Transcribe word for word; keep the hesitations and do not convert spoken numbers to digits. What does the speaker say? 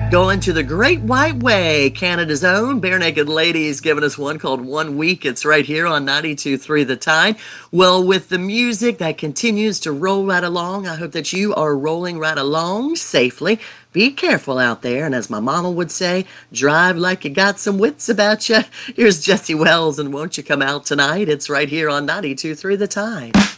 Going to the Great White Way, Canada's own Bare Naked Ladies, giving us one called One Week. It's right here on ninety-two point three The Tide. Well, with the music that continues to roll right along, I hope that you are rolling right along safely. Be careful out there, and as my mama would say, drive like you got some wits about you. Here's Jesse Wells, and won't you come out tonight? It's right here on ninety-two point three The Tide.